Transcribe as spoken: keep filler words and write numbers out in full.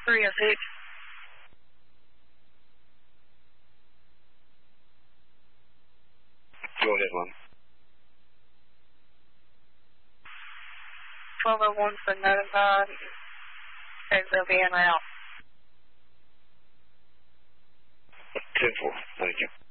three oh six. Go ahead, one. twelve oh one's been notified. They'll be en route. ten four, thank you.